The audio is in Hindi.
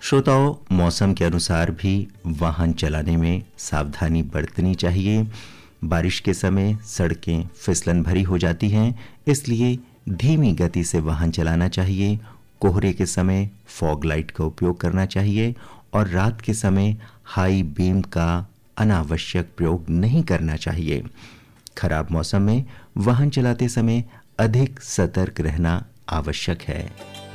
श्रोताओं, मौसम के अनुसार भी वाहन चलाने में सावधानी बरतनी चाहिए। बारिश के समय सड़कें फिसलन भरी हो जाती हैं, इसलिए धीमी गति से वाहन चलाना चाहिए। कोहरे के समय फॉग लाइट का उपयोग करना चाहिए और रात के समय हाई बीम का अनावश्यक प्रयोग नहीं करना चाहिए। खराब मौसम में वाहन चलाते समय अधिक सतर्क रहना आवश्यक है।